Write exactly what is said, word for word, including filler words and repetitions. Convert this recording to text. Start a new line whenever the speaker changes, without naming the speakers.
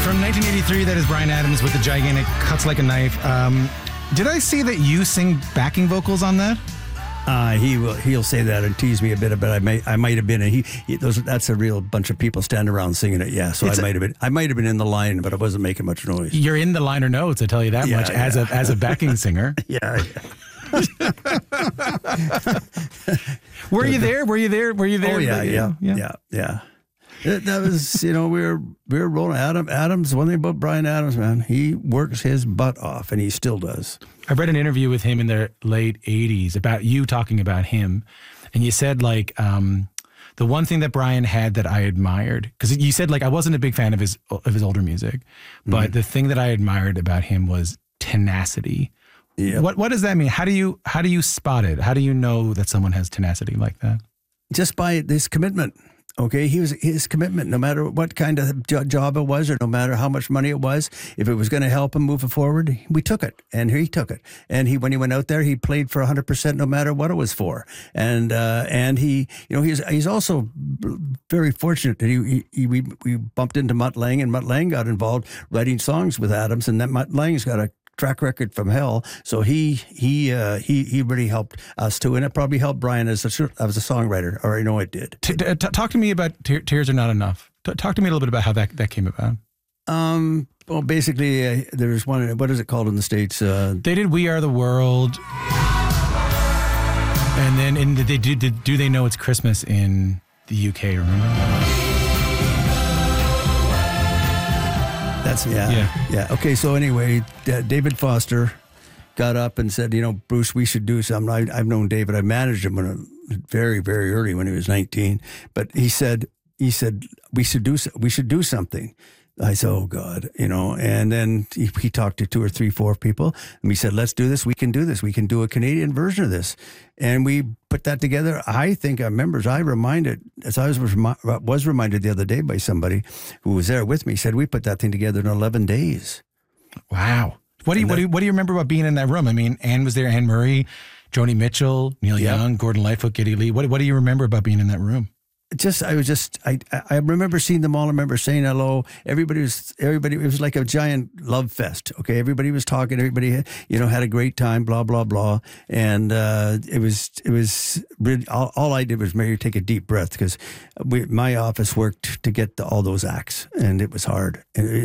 From nineteen eighty-three, that is Bryan Adams with the gigantic Cuts Like a Knife. Um, did I see that you sing backing vocals on that?
Uh, he will. He'll say that and tease me a bit, but I may. I might have been. And he. he those. That's a real bunch of people standing around singing it. Yeah. So
It's
I
a-
might have been. I might have been in the line, but I wasn't making much noise.
You're in the liner notes, I tell you that
Yeah,
much, as a
yeah.
as a backing singer.
Yeah.
Were you there? Were you there? Were you there?
Oh yeah, yeah,
yeah.
yeah, yeah. That, that was, you know, we were we were rolling. Adam Adams. One thing about Bryan Adams, man, he works his butt off, and he still does.
I read an interview with him in the late eighties about you talking about him. And you said, like, um, the one thing that Bryan had that I admired, because you said, like, I wasn't a big fan of his of his older music, but
Mhm.
the thing that I admired about him was tenacity.
Yeah.
What what does that mean? How do you how do you spot it? How do you know that someone has tenacity like that?
Just by this commitment. Okay, he was his commitment, no matter what kind of jo- job it was, or no matter how much money it was. If it was going to help him move it forward, we took it, and he took it. And he, when he went out there, he played for a hundred percent, no matter what it was for. And uh, and he, you know, he's he's also very fortunate that he, he, he we we bumped into Mutt Lange, and Mutt Lange got involved writing songs with Adams, and that Mutt Lange's got a track record from hell. So he he uh, he he really helped us too, and it probably helped Bryan as a as a songwriter, or I know it did.
T- t- talk to me about Te- Tears Are Not Enough. T- talk to me a little bit about how that, that came about.
Um. Well, basically, uh, there's one. What is it called in the States? Uh,
They did We Are the World. And then in the, they do, did, do they know it's Christmas in the U K, remember?
That's yeah,
Yeah.
yeah. Okay, so anyway, D- David Foster got up and said, you know, Bruce, we should do something. I, I've known David. I managed him when I, very, very early when he was nineteen. But he said, he said we should do so- we should do something. I said, oh God, you know. And then he, he talked to two or three, four people, and we said, let's do this. We can do this. We can do a Canadian version of this. And we put that together. I think our members, I reminded, as I was, remi- was reminded the other day by somebody who was there with me, said we put that thing together in eleven days.
Wow. What do you
And
what do
that-
you, what do you remember about being in that room? I mean, Anne was there, Anne Murray, Joni Mitchell, Neil
Yeah.
Young, Gordon Lightfoot, Geddy Lee. What what do you remember about being in that room?
Just, I was just, I, I remember seeing them all. I remember saying hello. Everybody was, everybody, it was like a giant love fest. Okay. Everybody was talking. Everybody, you know, had a great time, blah, blah, blah. And, uh, it was, it was really, all, all I did was maybe take a deep breath, because we, my office worked to get the, all those acts, and it was hard. And it,